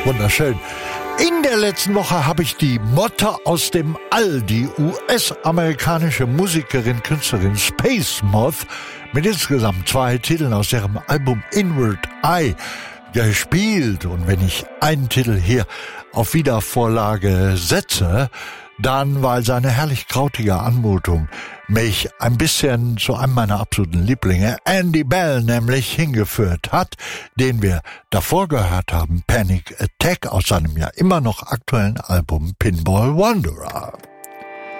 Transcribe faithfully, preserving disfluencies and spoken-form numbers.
Wunderschön. In der letzten Woche habe ich die Motte aus dem All, die U S-amerikanische Musikerin, Künstlerin Space Moth, mit insgesamt zwei Titeln aus ihrem Album Inward Eye gespielt. Und wenn ich einen Titel hier auf Wiedervorlage setze, dann, weil seine herrlich krautige Anmutung mich ein bisschen zu einem meiner absoluten Lieblinge, Andy Bell, nämlich hingeführt hat, den wir davor gehört haben, Panic Attack, aus seinem ja immer noch aktuellen Album Pinball Wanderer.